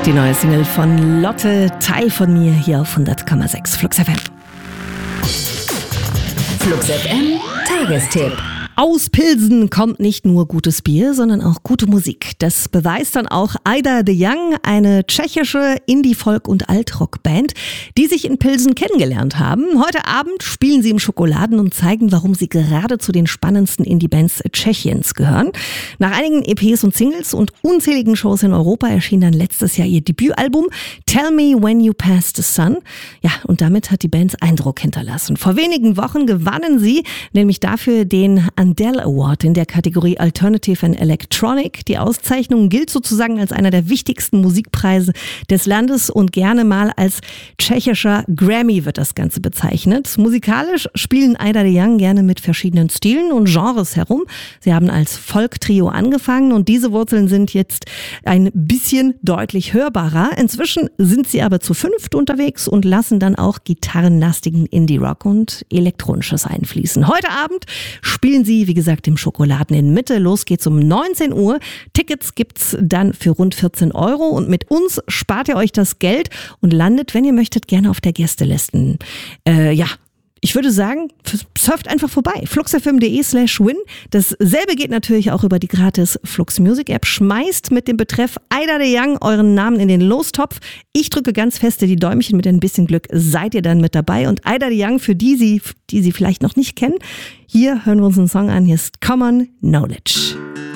Die neue Single von Lotte, Teil von mir, hier auf 100,6 Flux FM. Flux FM Tagestipp. Aus Pilsen kommt nicht nur gutes Bier, sondern auch gute Musik. Das beweist dann auch Ida de Young, eine tschechische Indie-Folk- und Alt-Rock-Band, die sich in Pilsen kennengelernt haben. Heute Abend spielen sie im Schokoladen und zeigen, warum sie gerade zu den spannendsten Indie-Bands Tschechiens gehören. Nach einigen EPs und Singles und unzähligen Shows in Europa erschien dann letztes Jahr ihr Debütalbum Tell Me When You Pass the Sun. Ja, und damit hat die Band Eindruck hinterlassen. Vor wenigen Wochen gewannen sie nämlich dafür den Andel Award in der Kategorie Alternative and Electronic. Die Auszeichnung gilt sozusagen als einer der wichtigsten Musikpreise des Landes und gerne mal als tschechischer Grammy wird das Ganze bezeichnet. Musikalisch spielen Ida de Young gerne mit verschiedenen Stilen und Genres herum. Sie haben als Folk-Trio angefangen und diese Wurzeln sind jetzt ein bisschen deutlich hörbarer. Inzwischen sind sie aber zu fünft unterwegs und lassen dann auch gitarrenlastigen Indie-Rock und Elektronisches einfließen. Heute Abend spielen sie, wie gesagt, im Schokoladen in Mitte. Los geht's um 19 Uhr. Tickets gibt's dann für rund 14 € und mit uns spart ihr euch das Geld und landet, wenn ihr möchtet, gerne auf der Gästeliste. Ich würde sagen, surft einfach vorbei. fluxfm.de/win. Dasselbe geht natürlich auch über die gratis Flux Music App. Schmeißt mit dem Betreff Ida de Young euren Namen in den Lostopf. Ich drücke ganz feste die Däumchen. Mit ein bisschen Glück seid ihr dann mit dabei. Und Ida de Young, für die Sie vielleicht noch nicht kennen, hier hören wir uns einen Song an. Hier ist Common Knowledge.